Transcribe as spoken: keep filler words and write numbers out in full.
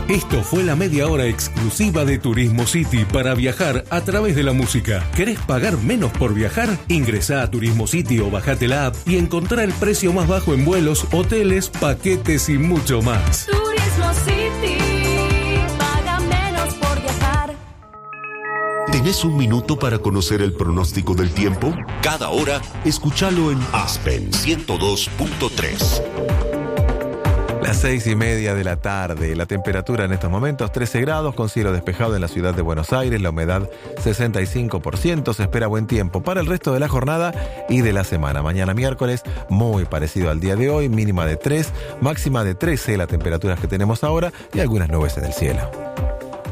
Esto fue la media hora exclusiva de Turismo City para viajar a través de la música. ¿Querés pagar menos por viajar? Ingresá a Turismo City o bajate la app y encontrá el precio más bajo en vuelos, hoteles, paquetes y mucho más. Turismo City, paga menos por viajar. ¿Tenés un minuto para conocer el pronóstico del tiempo? Cada hora, escúchalo en Aspen ciento dos punto tres. Las seis y media de la tarde, la temperatura en estos momentos trece grados, con cielo despejado en la ciudad de Buenos Aires, la humedad sesenta y cinco por ciento, se espera buen tiempo para el resto de la jornada y de la semana. Mañana miércoles, muy parecido al día de hoy, mínima de tres, máxima de trece, las temperaturas que tenemos ahora y algunas nubes en el cielo.